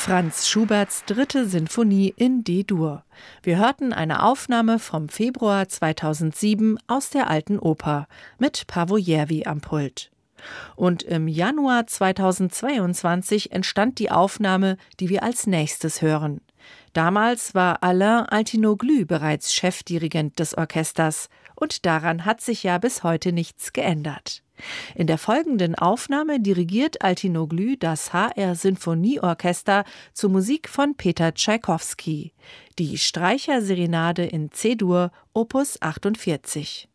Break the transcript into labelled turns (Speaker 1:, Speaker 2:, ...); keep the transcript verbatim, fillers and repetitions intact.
Speaker 1: Franz Schuberts dritte Sinfonie in D-Dur. Wir hörten eine Aufnahme vom Februar zweitausendsieben aus der Alten Oper mit Paavo Järvi am Pult. Und im Januar zweitausendzweiundzwanzig entstand die Aufnahme, die wir als nächstes hören. Damals war Alain Altinoglu bereits Chefdirigent des Orchesters und daran hat sich ja bis heute nichts geändert. In der folgenden Aufnahme dirigiert Altinoglu das H R-Sinfonieorchester zu Musik von Peter Tschaikowski, die Streicherserenade in C-Dur, Opus achtundvierzig.